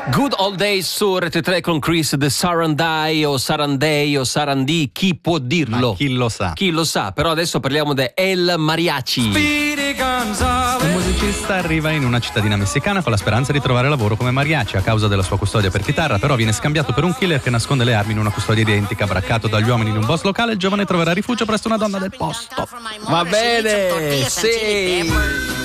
Good Old Days su Rete 3 con Chris de Sarandai o Sarandei o Sarandì, chi può dirlo? Ma chi lo sa? Chi lo sa, però adesso parliamo di El Mariachi. Un musicista arriva in una cittadina messicana con la speranza di trovare lavoro come mariachi. A causa della sua custodia per chitarra, però viene scambiato per un killer che nasconde le armi in una custodia identica. Braccato dagli uomini di un boss locale, il giovane troverà rifugio presso una donna del posto. Va bene, sì.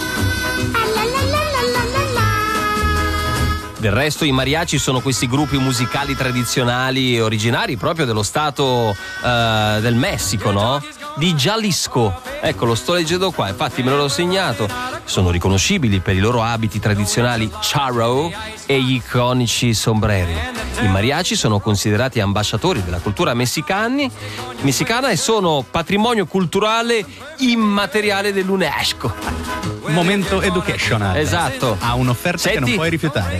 Del resto i mariachi sono questi gruppi musicali tradizionali originari proprio dello stato del Messico, no? Di Jalisco. Ecco, lo sto leggendo qua, infatti me l'ho segnato. Sono riconoscibili per i loro abiti tradizionali charro e gli iconici sombreri. I mariachi sono considerati ambasciatori della cultura messicana e sono patrimonio culturale immateriale dell'UNESCO. Momento educational. Esatto. Ha un'offerta. Senti, che non puoi rifiutare.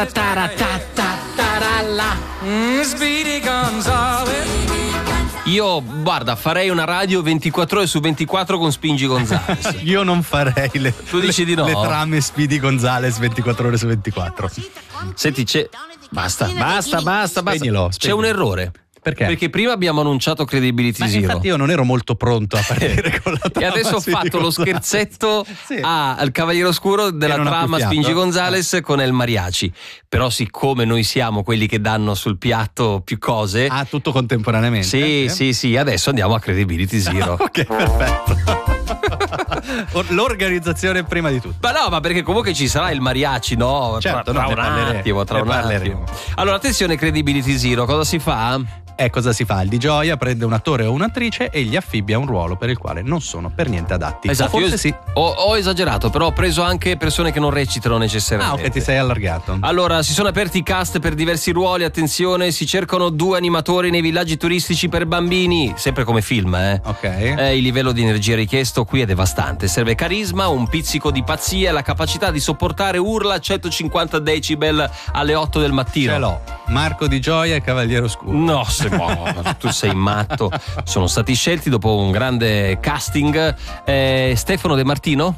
Io, guarda, farei una radio 24 ore su 24 con Spingi Gonzales. Io non farei Tu dici di no? Le trame Speedy Gonzales 24 ore su 24. Senti, basta. Spegnilo. C'è un errore. Perché? Perché prima abbiamo annunciato Credibility Zero. Infatti io non ero molto pronto a partire con la trama. E adesso ho fatto lo scherzetto al Cavaliere Oscuro della trama Spingi Gonzales con El Mariachi. Però siccome noi siamo quelli che danno sul piatto più cose. Ah, tutto contemporaneamente? Sì, adesso andiamo a Credibility Zero. Ok, perfetto. L'organizzazione prima di tutto. Ma perché comunque ci sarà il mariachi, no? Certo, tra un attimo. Allora, attenzione, Credibility Zero, cosa si fa? Cosa si fa? Il Di Gioia prende un attore o un'attrice e gli affibbia un ruolo per il quale non sono per niente adatti. Esatto, forse sì. Ho esagerato, però ho preso anche persone che non recitano necessariamente. Ah, ok, ti sei allargato. Allora, si sono aperti i cast per diversi ruoli, attenzione, si cercano 2 animatori nei villaggi turistici per bambini, sempre come film, Ok. Il livello di energia richiesto qui è devastante, serve carisma, un pizzico di pazzia e la capacità di sopportare urla a 150 decibel alle 8 del mattino. Ce l'ho. Marco Di Gioia e Cavaliere Oscuro. No, tu sei matto. Sono stati scelti dopo un grande casting Stefano De Martino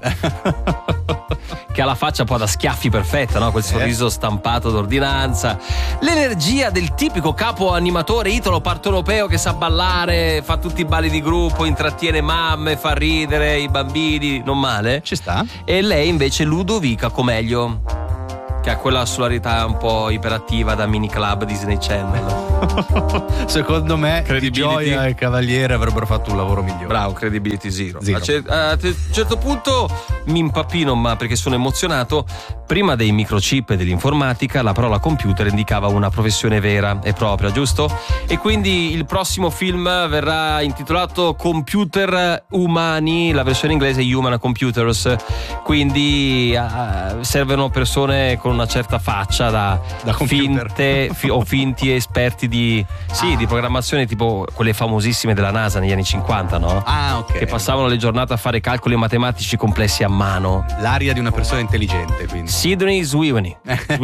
che ha la faccia un po' da schiaffi perfetta, no? Quel sorriso stampato d'ordinanza, l'energia del tipico capo animatore italo-partenopeo che sa ballare, fa tutti i balli di gruppo, intrattiene mamme, fa ridere i bambini, non male. Ci sta. E lei invece Ludovica Comeglio, che ha quella solarità un po' iperattiva da mini club Disney Channel. Secondo me Di Gioia e Cavaliere avrebbero fatto un lavoro migliore. Bravo, Credibility Zero. A un certo punto mi impappino, ma perché sono emozionato. Prima dei microchip e dell'informatica la parola computer indicava una professione vera e propria, giusto? E quindi il prossimo film verrà intitolato Computer Umani, la versione inglese Human Computers. Quindi servono persone con una certa faccia da finte o finti esperti di programmazione, tipo quelle famosissime della NASA negli anni 50, no? Ah, ok. Che passavano le giornate a fare calcoli matematici complessi a mano. L'aria di una persona intelligente, quindi. Sidney Sweeney.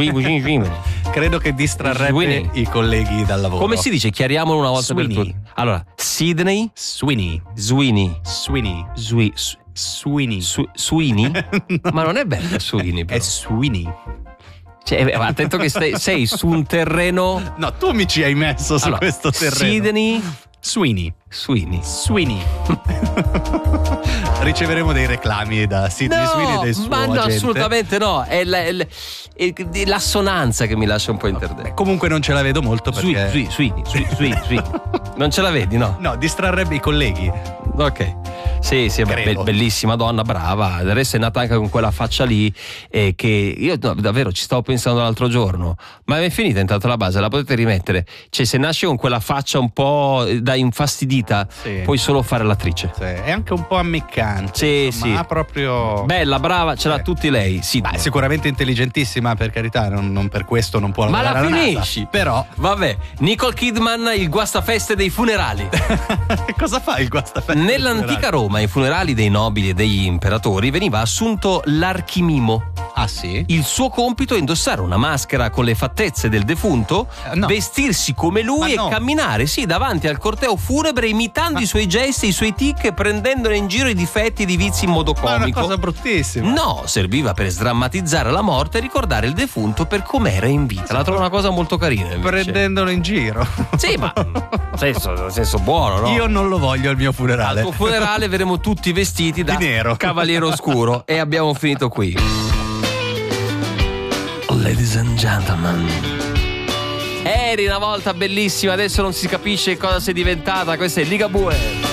Credo che distrarrebbe i colleghi dal lavoro. Come si dice? Chiariamolo una volta per tutte. Allora, Sidney Sweeney. Ma non è bello Sweeney, però. È Sweeney. Cioè, attento che sei su un terreno. No, tu mi ci hai messo su questo terreno. Sweeney. Riceveremo dei reclami da Sidney Sweeney e del suo agente. No, assolutamente no. È l'assonanza che mi lascia un po' interdetto. Comunque non ce la vedo molto perché Sweeney. Non ce la vedi, no? No, distrarrebbe i colleghi. Ok. Sì, bellissima donna, brava. Del resto è nata anche con quella faccia lì, che io davvero ci stavo pensando l'altro giorno. Ma è finita intanto la base, la potete rimettere. Cioè, se nasce con quella faccia un po' da infastidita, puoi solo fare l'attrice. Sì, è anche un po' ammiccante. Sì. Ma proprio bella, brava, ce l'ha tutti lei. Sì. Beh, sicuramente intelligentissima, per carità, non per questo non può lavorare. Ma la finisci? Però vabbè, Nicole Kidman, il guastafeste dei funerali. Cosa fa il guastafeste? Nell'antica Roma, ai funerali dei nobili e degli imperatori veniva assunto l'archimimo. Ah sì? Il suo compito è indossare una maschera con le fattezze del defunto, no. vestirsi come lui Ma no. e camminare, sì, davanti al corteo funebre, imitando i suoi gesti, i suoi tic e prendendone in giro i difetti ed i vizi in modo comico. Ma è una cosa bruttissima. No, serviva per sdrammatizzare la morte e ricordare il defunto per com'era in vita. La trovo una cosa molto carina, invece. Prendendolo in giro. Sì, ma nel senso buono, no? Io non lo voglio al mio funerale. Al tuo funerale verremo tutti vestiti da di nero. Cavaliere Oscuro. E abbiamo finito qui. Ladies and gentlemen, eri una volta bellissima, adesso non si capisce cosa sei diventata. Questa è Ligabue.